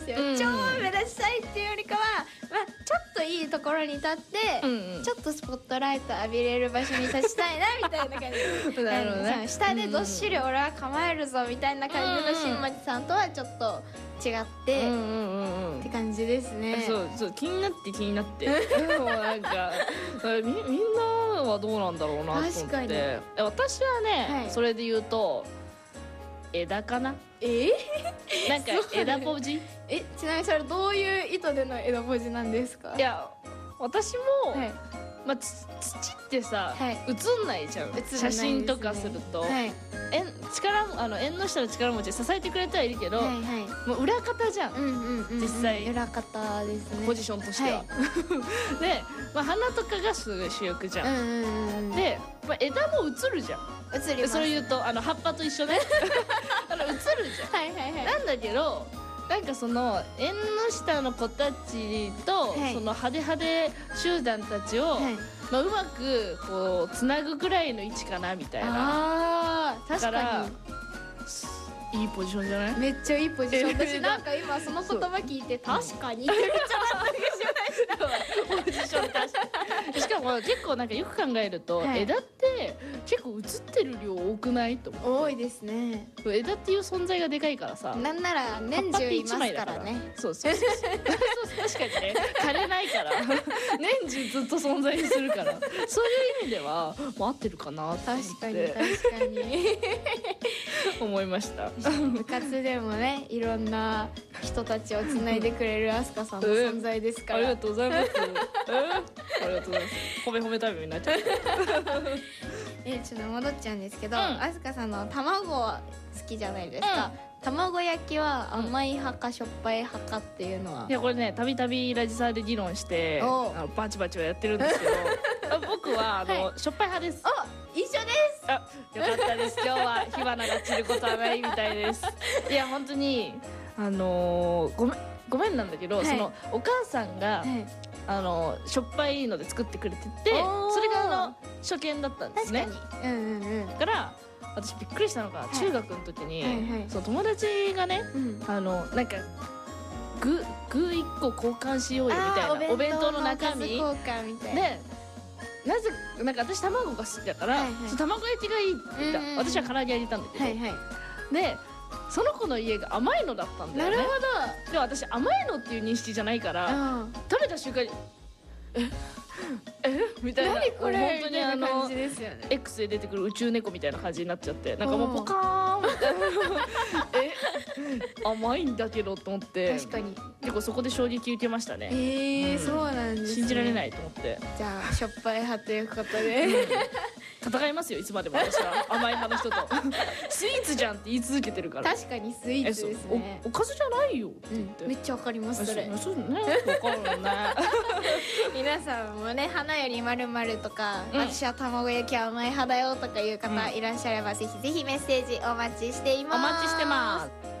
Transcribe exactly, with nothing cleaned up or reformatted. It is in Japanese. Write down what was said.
ですよ、 うんうん、 超目立ちたいっていうよりかは、まあ、ちょっといいところに立って、うんうん、ちょっとスポットライト浴びれる場所に立ちたいなみたいな感じでなるほど、ね、下でどっしり俺は構えるぞみたいな感じの新町さんとはちょっと違って、うんうんうんうん、って感じですね。 そうそう気になって気になってもうなんかみ, みんなはどうなんだろうなと思って。確かに私はね、はい、それで言うと枝かな。 えー、 なんか枝ポジえちなみにそれどういう意図での枝ポジなんですか？ いや私も、はい、まあ、土ってさ、はい、映んないじゃん、ね、写真とかすると、はい、縁力あの縁の下の力持ち支えてくれてはいるけど、はいはい、もう裏方じゃん、うんうんうん、実際裏方ですね、 ポジションとしては、はい、で、まあ、花とかがすごい主役じゃん、うんうんうん、で、まあ、枝も映るじゃん、 映ります。 それ言うとあの葉っぱと一緒ねあの映るじゃん、はいはいはい、なんだけどなんかその縁の下の子たちと、はい、その派手派手集団たちを、はい、まあ、うまくこうつなぐぐらいの位置かなみたいな。 あー確かにいいポジションじゃない？ めっちゃいいポジション。私なんか今その言葉聞いて確かにってめっちゃ納得しました。 ポジション確かに。しかも結構なんかよく考えると、はい、枝って結構映ってる量多くないと思って。 多いですね。 枝っていう存在がでかいからさ、 なんなら年中いますからね。 そうそうそうそう確かにね、枯れないから年中ずっと存在するからそういう意味ではもう合ってるかなって思って。 確かに確かに思いました。 部活でもねいろんな人たちをつないでくれるあすかさんの存在ですから、 えー、ありがとうございます、えー、ありがとうございます。褒め褒めタイムになっちゃったえちょっと戻っちゃうんですけど、うん、あすかさんの卵好きじゃないですか、うん、卵焼きは甘い派かしょっぱい派かっていうのは、 いやこれねたびたびラジサーで議論してあのバチバチはやってるんですけど僕はあの、はい、しょっぱい派です。 お一緒です。 あよかったです。今日は火花が散ることはないみたいですいや本当にあのー、ごめんごめんなんだけど、はい、そのお母さんが、はい、あのしょっぱいので作ってくれてて、それがあの初見だったんですね。 確かに、うんうんうん、 だから私びっくりしたのが、はい、中学の時に、はいはいはい、その友達がね、うん、あのなんか具具いっこ交換しようよみたいなお弁当の中身交換みたいなで、なぜなんか私卵が好きだから、はいはい、卵焼きがいいって言った、うんうん、私は唐揚げ焼いたんだけど、はいはい、でその子の家が甘いのだったんだよね。 なるほど。 でも私甘いのっていう認識じゃないから、うん、食べた瞬間にええみたいな、 何これ本当にあの感じですよね。 X で出てくる宇宙猫みたいな感じになっちゃって、なんかもうポカーンみたいなえ甘いんだけどと思って、 確かに結構そこで衝撃受けましたね。 えー、うん、そうなんですね。 信じられないと思って。 じゃあしょっぱい派ということで、うん戦いますよいつまでも私は甘い派の人とスイーツじゃんって言い続けてるから。 確かにスイーツですね。 お, おかずじゃないよって言って、 うん、めっちゃわかりますそれ。 そうね、わかるね皆さんもね花より〇〇とか、うん、私は卵焼きは甘い派だよとかいう方いらっしゃれば、うん、ぜひぜひメッセージお待ちしています。 お待ちしてます。